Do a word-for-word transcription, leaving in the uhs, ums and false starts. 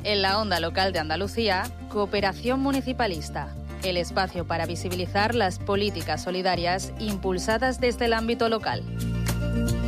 En la onda local de Andalucía, Cooperación Municipalista, el espacio para visibilizar las políticas solidarias impulsadas desde el ámbito local.